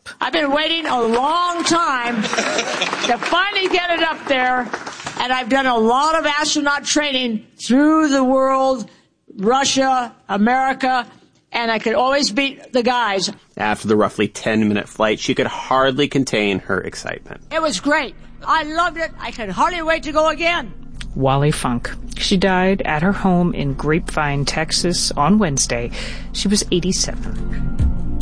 I've been waiting a long time to finally get it up there, and I've done a lot of astronaut training through the world, Russia, America, and I could always beat the guys. After the roughly 10-minute flight, she could hardly contain her excitement. It was great. I loved it. I could hardly wait to go again. Wally Funk. She died at her home in Grapevine, Texas on Wednesday. She was 87.